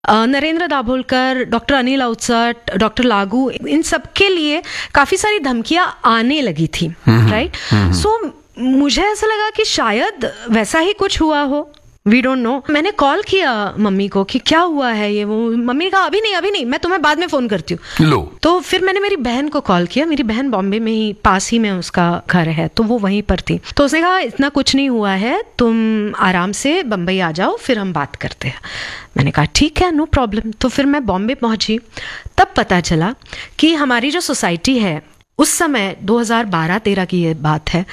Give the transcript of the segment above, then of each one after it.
Narendra Dabholkar, doctor Anil Avachat, doctor लागू, इन सब के लिए काफी सारी धमकियां आने लगी थी, राइट? सो मुझे ऐसा लगा कि शायद वैसा ही कुछ हुआ हो, वी डोंट नो। मैंने कॉल किया मम्मी को कि क्या हुआ है ये वो। मम्मी ने कहा अभी नहीं, मैं तुम्हें बाद में फोन करती हूँ। लो, तो फिर मैंने मेरी बहन को कॉल किया। मेरी बहन बॉम्बे में ही, पास ही में उसका घर है, तो वो वहीं पर थी। तो उसने कहा इतना कुछ नहीं हुआ है, तुम आराम से बम्बई आ जाओ, फिर हम बात करते हैं। मैंने कहा ठीक है, नो प्रॉब्लम। तो फिर मैं बॉम्बे पहुंची। तब पता चला कि हमारी जो सोसाइटी है, उस समय 2012-13 की ये बात है,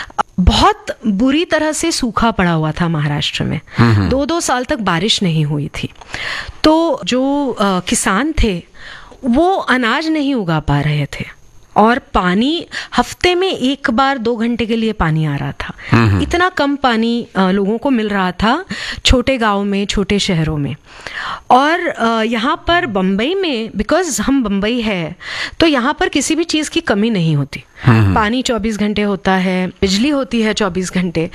बहुत बुरी तरह से सूखा पड़ा हुआ था महाराष्ट्र में। 2-2 साल तक बारिश नहीं हुई थी। तो जो किसान थे वो अनाज नहीं उगा पा रहे थे, और पानी हफ्ते में 1 बार 2 घंटे के लिए पानी आ रहा था। इतना कम पानी लोगों को मिल रहा था छोटे गांव में, छोटे शहरों में। और यहाँ पर बम्बई में, बिकॉज हम बम्बई है, तो यहाँ पर किसी भी चीज़ की कमी नहीं होती। पानी 24 घंटे होता है, बिजली होती है 24 घंटे।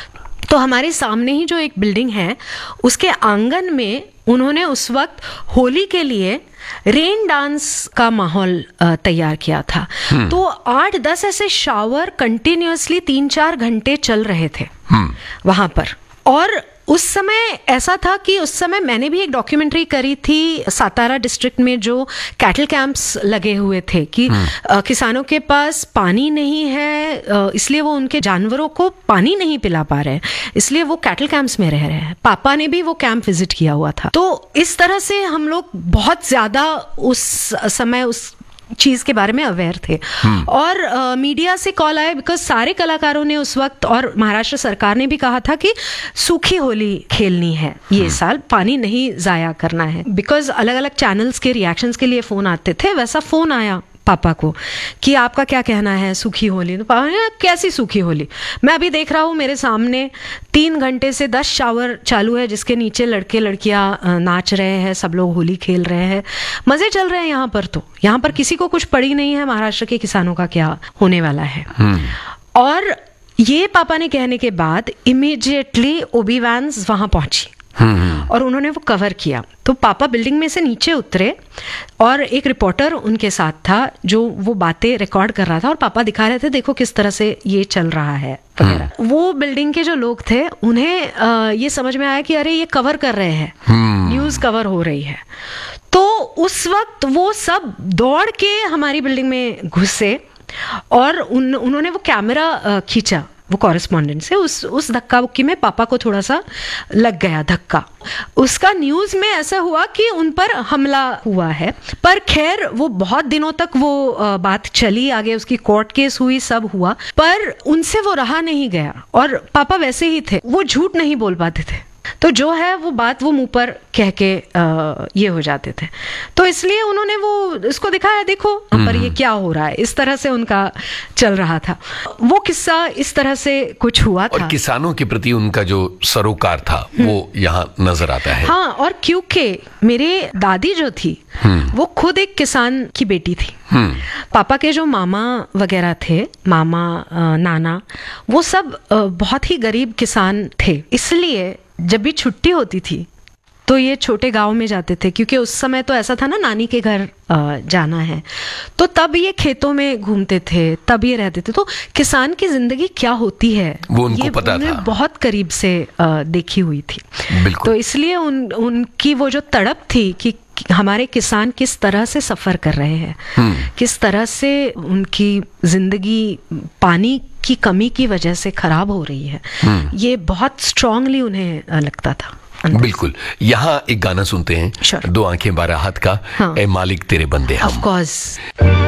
तो हमारे सामने ही जो एक बिल्डिंग है, उसके आंगन में उन्होंने उस वक्त होली के लिए रेन डांस का माहौल तैयार किया था। तो 8-10 ऐसे शावर कंटिन्यूअसली 3-4 घंटे चल रहे थे वहां पर। और उस समय ऐसा था कि उस समय मैंने भी एक डॉक्यूमेंट्री करी थी सातारा डिस्ट्रिक्ट में, जो कैटल कैंप्स लगे हुए थे कि किसानों के पास पानी नहीं है, इसलिए वो उनके जानवरों को पानी नहीं पिला पा रहे हैं, इसलिए वो कैटल कैंप्स में रह रहे हैं। पापा ने भी वो कैंप विजिट किया हुआ था। तो इस तरह से हम लोग बहुत ज्यादा उस समय उस चीज के बारे में अवेयर थे। और मीडिया से कॉल आया, बिकॉज सारे कलाकारों ने उस वक्त, और महाराष्ट्र सरकार ने भी कहा था कि सूखी होली खेलनी है ये साल, पानी नहीं जाया करना है। बिकॉज अलग अलग चैनल्स के रिएक्शंस के लिए फोन आते थे, वैसा फोन आया पापा को कि आपका क्या कहना है सूखी होली। तो पापा ने कैसी सूखी होली, मैं अभी देख रहा हूँ मेरे सामने 3 घंटे से 10 शावर चालू है, जिसके नीचे लड़के लड़कियां नाच रहे हैं, सब लोग होली खेल रहे हैं, मजे चल रहे हैं यहाँ पर। तो यहाँ पर किसी को कुछ पड़ी नहीं है महाराष्ट्र के किसानों का क्या होने वाला है। और ये पापा ने कहने के बाद इमीडिएटली ओबी वैन्स वहां पहुंची और उन्होंने वो कवर किया। तो पापा बिल्डिंग में से नीचे उतरे और एक रिपोर्टर उनके साथ था जो वो बातें रिकॉर्ड कर रहा था, और पापा दिखा रहे थे देखो किस तरह से ये चल रहा है वगैरह। वो बिल्डिंग के जो लोग थे उन्हें ये समझ में आया कि अरे ये कवर कर रहे हैं, न्यूज कवर हो रही है। तो उस वक्त वो सब दौड़ के हमारी बिल्डिंग में घुसे और उन्होंने वो कैमरा खींचा वो कॉरेस्पॉन्डेंट से। उस धक्का बुक्की में पापा को थोड़ा सा लग गया धक्का। उसका न्यूज में ऐसा हुआ कि उन पर हमला हुआ है, पर खैर वो बहुत दिनों तक वो बात चली, आगे उसकी कोर्ट केस हुई, सब हुआ, पर उनसे वो रहा नहीं गया। और पापा वैसे ही थे, वो झूठ नहीं बोल पाते थे, तो जो है वो बात वो मुंह पर कह के ये हो जाते थे। तो इसलिए उन्होंने वो इसको दिखाया, देखो पर ये क्या हो रहा है, इस तरह से उनका चल रहा था। वो किस्सा इस तरह से कुछ हुआ था। और किसानों के प्रति उनका जो सरोकार था वो यहाँ नजर आता है। हाँ, और क्योंकि मेरे दादी जो थी वो खुद एक किसान की बेटी थी। पापा के जो मामा वगैरह थे, मामा नाना, वो सब बहुत ही गरीब किसान थे। इसलिए जब भी छुट्टी होती थी तो ये छोटे गांव में जाते थे, क्योंकि उस समय तो ऐसा था ना, नानी के घर जाना है, तो तब ये खेतों में घूमते थे, तब ये रहते थे। तो किसान की जिंदगी क्या होती है वो उनको पता था, बहुत करीब से देखी हुई थी। तो इसलिए उनकी वो जो तड़प थी कि हमारे किसान किस तरह से सफर कर रहे हैं, किस तरह से उनकी जिंदगी पानी की कमी की वजह से खराब हो रही है, ये बहुत स्ट्रांगली उन्हें लगता था। बिल्कुल। यहाँ एक गाना सुनते हैं, 2 आंखें 12 हाथ का, ए मालिक तेरे बंदे हम। Of course.